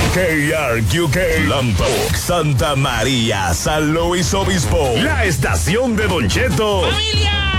KRQK, Lompoc, Santa María, San Luis Obispo. La estación de Don Cheto. ¡Familia!